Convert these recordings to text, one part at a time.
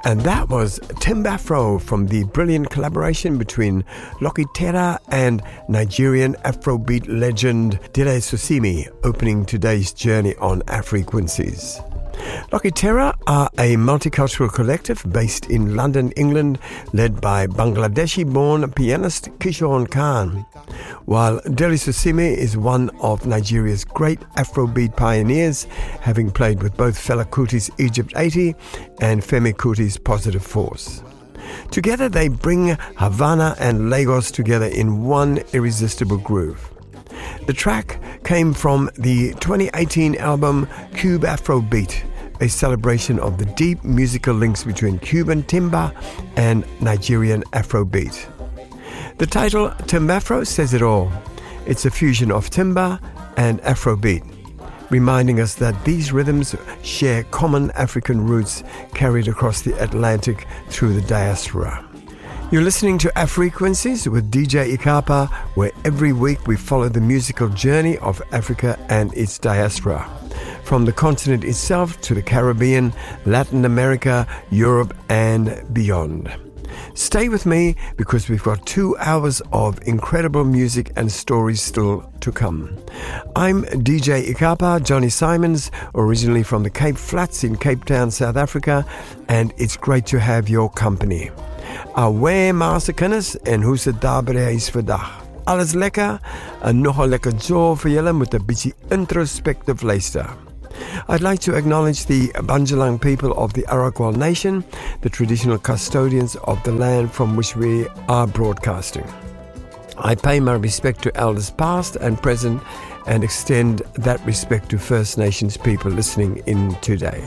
And that was Timbafro from the brilliant collaboration between Loki Terra and Nigerian Afrobeat legend Dele Susimi, opening today's journey on Afrequencies. Loki Terra are a multicultural collective based in London, England, led by Bangladeshi-born pianist Kishore Khan, while Dele Susimi is one of Nigeria's great Afrobeat pioneers, having played with both Fela Kuti's Egypt 80 and Femi Kuti's Positive Force. Together they bring Havana and Lagos together in one irresistible groove. The track came from the 2018 album Cube Afrobeat, a celebration of the deep musical links between Cuban timba and Nigerian Afrobeat. The title Timbafro says it all. It's a fusion of timba and Afrobeat, reminding us that these rhythms share common African roots carried across the Atlantic through the diaspora. You're listening to Afrequencies with DJ Ikapa, where every week we follow the musical journey of Africa and its diaspora, from the continent itself to the Caribbean, Latin America, Europe, and beyond. Stay with me because we've got 2 hours of incredible music and stories still to come. I'm DJ Ikapa, Johnny Simons, originally from the Cape Flats in Cape Town, South Africa, and it's great to have your company. Away Master Kennis en hoe se daar by die huis vandag. Alles lekker en nogal lekker jaw vir julle met 'n bietjie introspective luister. I'd like to acknowledge the Banjalang people of the Arakwal Nation, the traditional custodians of the land from which we are broadcasting. I pay my respect to elders past and present and extend that respect to First Nations people listening in today.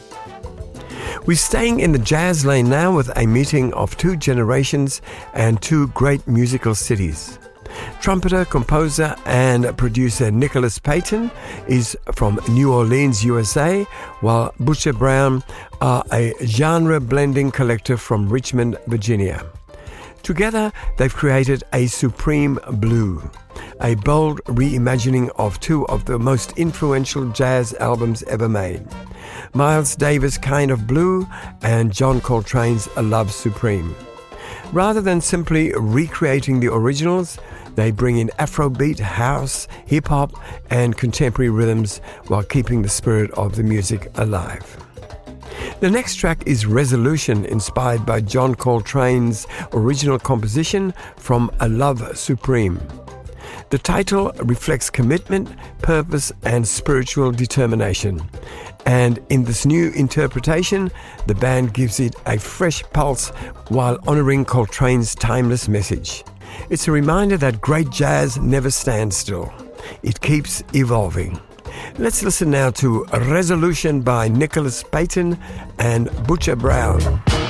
We're staying in the jazz lane now with a meeting of 2 generations and 2 great musical cities. Trumpeter, composer, and producer Nicholas Payton is from New Orleans, USA, while Butcher Brown are a genre-blending collective from Richmond, Virginia. Together, they've created a Supreme Blue, a bold reimagining of 2 of the most influential jazz albums ever made: Miles Davis' Kind of Blue and John Coltrane's A Love Supreme. Rather than simply recreating the originals, they bring in Afrobeat, house, hip-hop, and contemporary rhythms while keeping the spirit of the music alive. The next track is Resolution, inspired by John Coltrane's original composition from A Love Supreme. The title reflects commitment, purpose, and spiritual determination. And in this new interpretation, the band gives it a fresh pulse while honoring Coltrane's timeless message. It's a reminder that great jazz never stands still. It keeps evolving. Let's listen now to Resolution by Nicholas Payton and Butcher Brown.